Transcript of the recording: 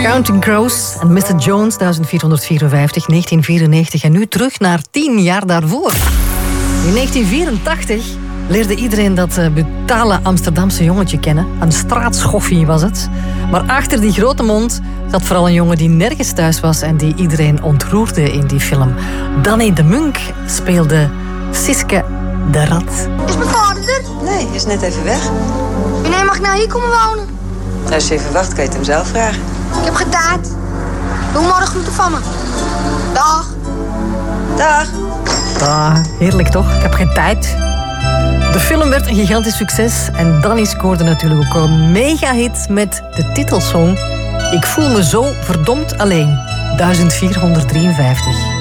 Counting Crows en Mr. Jones, 1454, 1994. En nu terug naar 10 jaar daarvoor. In 1984 leerde iedereen dat brutale Amsterdamse jongetje kennen. Een straatschoffie was het. Maar achter die grote mond zat vooral een jongen die nergens thuis was en die iedereen ontroerde in die film. Danny de Munk speelde Siske de Rat. Is mijn vader er? Nee, hij is net even weg. Wanneer mag ik nou hier komen wonen? Als je even wacht, kan je het hem zelf vragen. Ik heb geen tijd. Doe morgen groeten van me. Dag. Dag. Ah, heerlijk toch? Ik heb geen tijd. De film werd een gigantisch succes en Danny scoorde natuurlijk ook een mega-hit met de titelsong Ik voel me zo verdomd alleen, 1453.